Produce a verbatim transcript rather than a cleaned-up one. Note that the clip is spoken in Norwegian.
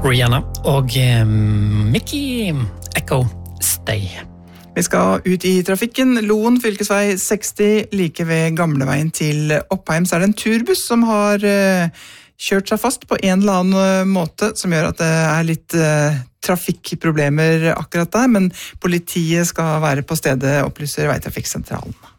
Rihanna og Mickey Echo Stay. Vi skal ut i trafikken. Loen, fylkesvei seksti, like ved gamleveien til Oppheim, så er det en turbuss som har kjørt seg fast på en eller annen måte, som gjør at det er litt trafikkproblemer akkurat der, men politiet skal være på stedet, opplyser Veitrafikksentralen.